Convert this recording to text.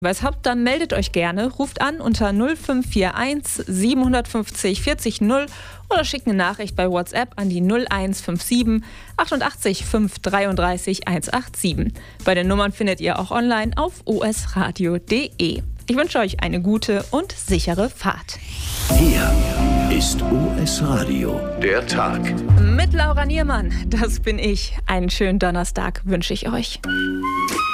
Was habt, dann meldet euch gerne, ruft an unter 0541 750 40 0 oder schickt eine Nachricht bei WhatsApp an die 0157 88 533 187. Bei den Nummern findet ihr auch online auf osradio.de. Ich wünsche euch eine gute und sichere Fahrt. Hier ist OS Radio, der Tag. Mit Laura Niermann, das bin ich. Einen schönen Donnerstag wünsche ich euch.